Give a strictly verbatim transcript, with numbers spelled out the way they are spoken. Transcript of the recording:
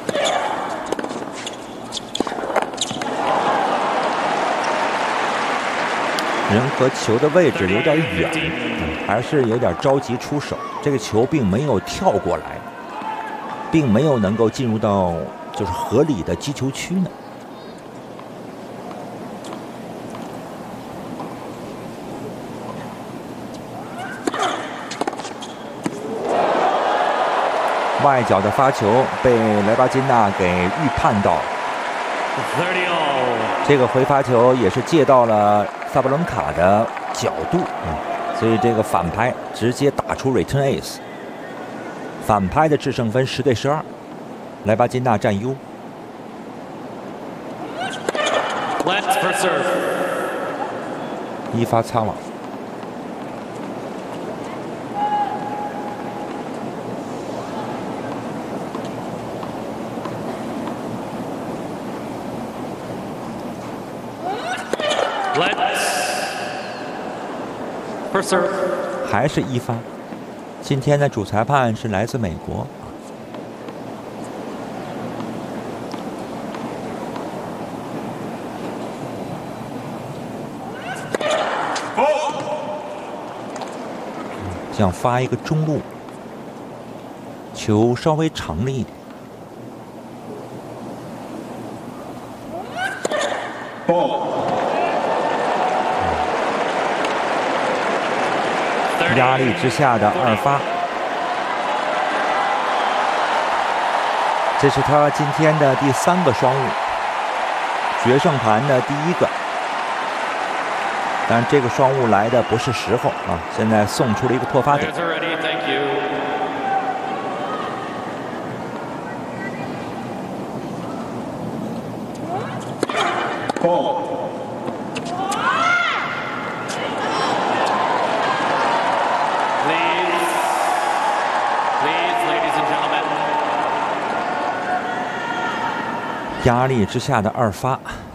人和球的位置有点远，嗯，还是有点着急出手。这个球并没有跳过来，并没有能够进入到就是合理的击球区呢。外角的发球被莱巴金纳给预判到了，这个回发球也是借到了萨布伦卡的角度，嗯，所以这个反拍直接打出 return ace， 反拍的制胜分十对十二，莱巴金纳占优。一发擦网。还是一发。今天的主裁判是来自美国。想发一个中路，球稍微长了一点。压力之下的二发，这是他今天的第三个双误，决胜盘的第一个。但这个双误来的不是时候啊！现在送出了一个破发点。压力之下的二发。